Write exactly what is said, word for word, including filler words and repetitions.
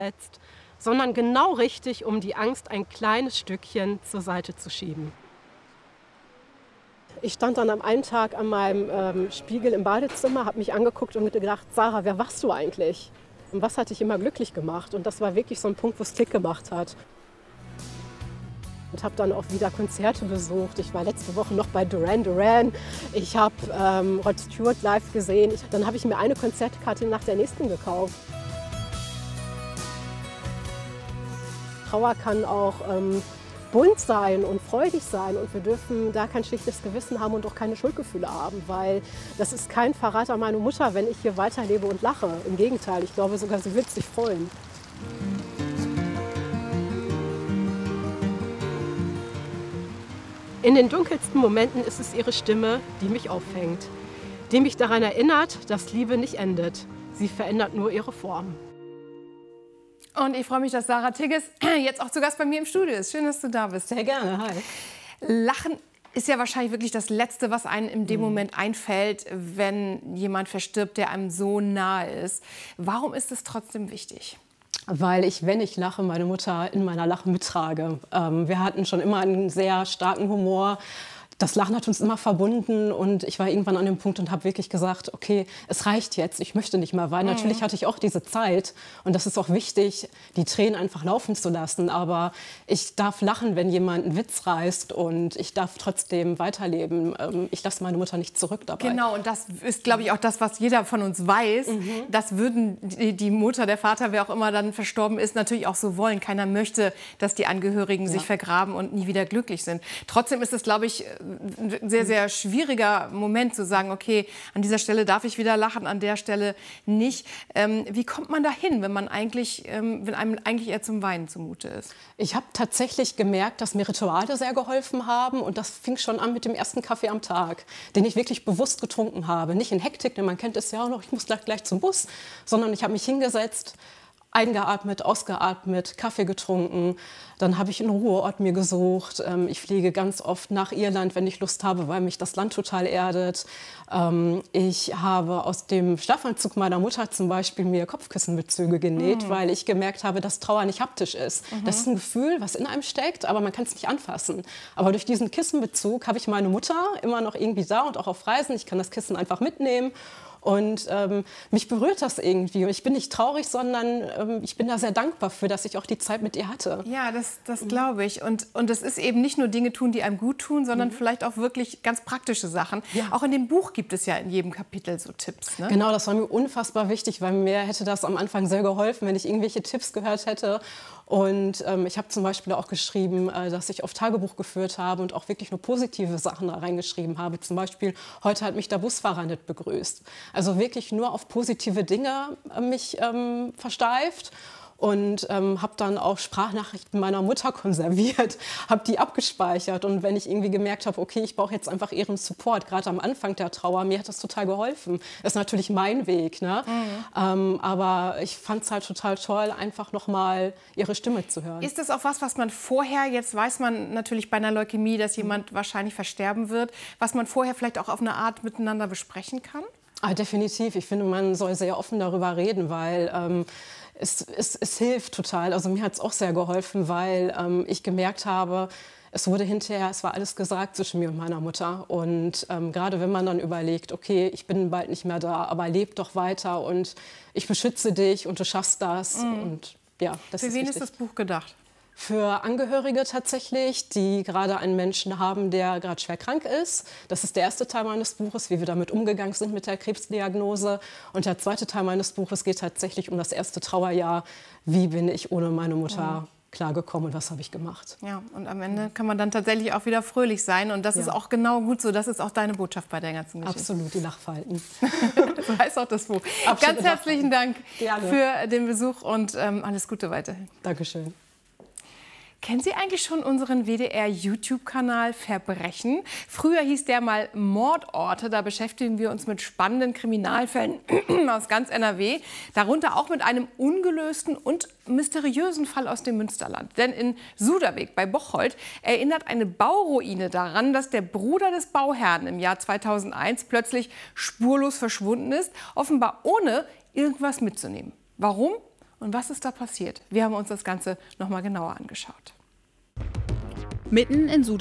sondern genau richtig, um die Angst ein kleines Stückchen zur Seite zu schieben. Ich stand dann am einen Tag an meinem ähm, Spiegel im Badezimmer, habe mich angeguckt und mir gedacht, Sarah, wer warst du eigentlich? Und was hat dich immer glücklich gemacht? Und das war wirklich so ein Punkt, wo es Klick gemacht hat. Und habe dann auch wieder Konzerte besucht. Ich war letzte Woche noch bei Duran Duran. Ich habe ähm, Rod Stewart live gesehen. Ich, dann habe ich mir eine Konzertkarte nach der nächsten gekauft. Trauer kann auch ähm, bunt sein und freudig sein. Und wir dürfen da kein schlechtes Gewissen haben und auch keine Schuldgefühle haben. Weil das ist kein Verrat an meine Mutter, wenn ich hier weiterlebe und lache. Im Gegenteil, ich glaube sogar, sie wird sich freuen. In den dunkelsten Momenten ist es ihre Stimme, die mich auffängt, die mich daran erinnert, dass Liebe nicht endet. Sie verändert nur ihre Form. Und ich freue mich, dass Sarah Tigges jetzt auch zu Gast bei mir im Studio ist. Schön, dass du da bist. Sehr gerne, hi. Lachen ist ja wahrscheinlich wirklich das Letzte, was einem in dem Moment einfällt, wenn jemand verstirbt, der einem so nahe ist. Warum ist es trotzdem wichtig? Weil ich, wenn ich lache, meine Mutter in meiner Lache mittrage. Ähm, wir hatten schon immer einen sehr starken Humor. Das Lachen hat uns immer verbunden und ich war irgendwann an dem Punkt und habe wirklich gesagt, okay, es reicht jetzt, ich möchte nicht mehr weinen. Mhm. Natürlich hatte ich auch diese Zeit und das ist auch wichtig, die Tränen einfach laufen zu lassen. Aber ich darf lachen, wenn jemand einen Witz reißt und ich darf trotzdem weiterleben. Ich lasse meine Mutter nicht zurück dabei. Genau, und das ist, glaube ich, auch das, was jeder von uns weiß. Mhm. Das würden die, die Mutter, der Vater, wer auch immer dann verstorben ist, natürlich auch so wollen. Keiner möchte, dass die Angehörigen ja. sich vergraben und nie wieder glücklich sind. Trotzdem ist es, glaube ich, ein sehr, sehr schwieriger Moment zu sagen, okay, an dieser Stelle darf ich wieder lachen, an der Stelle nicht. Ähm, wie kommt man da hin, wenn man eigentlich, ähm, wenn einem eigentlich eher zum Weinen zumute ist? Ich habe tatsächlich gemerkt, dass mir Rituale sehr geholfen haben und das fing schon an mit dem ersten Kaffee am Tag, den ich wirklich bewusst getrunken habe. Nicht in Hektik, denn man kennt es ja auch noch, ich muss gleich, gleich zum Bus, sondern ich habe mich hingesetzt, eingeatmet, ausgeatmet, Kaffee getrunken. Dann habe ich einen Ruheort mir gesucht. Ich fliege ganz oft nach Irland, wenn ich Lust habe, weil mich das Land total erdet. Ich habe aus dem Schlafanzug meiner Mutter zum Beispiel mir Kopfkissenbezüge genäht, mhm. weil ich gemerkt habe, dass Trauer nicht haptisch ist. Mhm. Das ist ein Gefühl, was in einem steckt, aber man kann es nicht anfassen. Aber durch diesen Kissenbezug habe ich meine Mutter immer noch irgendwie da und auch auf Reisen. Ich kann das Kissen einfach mitnehmen. Und ähm, mich berührt das irgendwie. Und ich bin nicht traurig, sondern ähm, ich bin da sehr dankbar für, dass ich auch die Zeit mit ihr hatte. Ja, das, das glaube ich. Und, und es ist eben nicht nur Dinge tun, die einem gut tun, sondern mhm. vielleicht auch wirklich ganz praktische Sachen. Ja. Auch in dem Buch gibt es ja in jedem Kapitel so Tipps. Ne? Genau, das war mir unfassbar wichtig, weil mir hätte das am Anfang sehr geholfen, wenn ich irgendwelche Tipps gehört hätte. Und ähm, ich habe zum Beispiel auch geschrieben, äh, dass ich oft Tagebuch geführt habe und auch wirklich nur positive Sachen da reingeschrieben habe. Zum Beispiel, heute hat mich der Busfahrer nicht begrüßt. Also wirklich nur auf positive Dinge äh, mich ähm, versteift. Und ähm, habe dann auch Sprachnachrichten meiner Mutter konserviert, habe die abgespeichert. Und wenn ich irgendwie gemerkt habe, okay, ich brauche jetzt einfach ihren Support, gerade am Anfang der Trauer, mir hat das total geholfen. Das ist natürlich mein Weg, ne? Mhm. Ähm, aber ich fand es halt total toll, einfach noch mal ihre Stimme zu hören. Ist das auch was, was man vorher, jetzt weiß man natürlich bei einer Leukämie, dass jemand mhm. wahrscheinlich versterben wird, was man vorher vielleicht auch auf eine Art miteinander besprechen kann? Ah, definitiv. Ich finde, man soll sehr offen darüber reden, weil ähm, es, es, es hilft total. Also mir hat es auch sehr geholfen, weil ähm, ich gemerkt habe, es wurde hinterher, es war alles gesagt zwischen mir und meiner Mutter. Und ähm, gerade wenn man dann überlegt, okay, ich bin bald nicht mehr da, aber leb doch weiter und ich beschütze dich und du schaffst das. Mhm. Und, ja, das Für ist wen wichtig. ist das Buch gedacht? Für Angehörige tatsächlich, die gerade einen Menschen haben, der gerade schwer krank ist. Das ist der erste Teil meines Buches, wie wir damit umgegangen sind mit der Krebsdiagnose. Und der zweite Teil meines Buches geht tatsächlich um das erste Trauerjahr. Wie bin ich ohne meine Mutter klargekommen und was habe ich gemacht? Ja, und am Ende kann man dann tatsächlich auch wieder fröhlich sein. Und das ja. ist auch genau gut so. Das ist auch deine Botschaft bei der ganzen Geschichte. Absolut, die Lachfalten. So heißt auch das Buch. Absolut. Ganz herzlichen Dank Gerne. für den Besuch und ähm, alles Gute weiterhin. Dankeschön. Kennen Sie eigentlich schon unseren W D R-YouTube-Kanal Verbrechen? Früher hieß der mal Mordorte. Da beschäftigen wir uns mit spannenden Kriminalfällen aus ganz N R W. Darunter auch mit einem ungelösten und mysteriösen Fall aus dem Münsterland. Denn in Suderweg bei Bocholt erinnert eine Bauruine daran, dass der Bruder des Bauherrn im Jahr zweitausendeins plötzlich spurlos verschwunden ist, offenbar ohne irgendwas mitzunehmen. Warum Und was ist da passiert? Wir haben uns das Ganze noch mal genauer angeschaut. Mitten in Sudan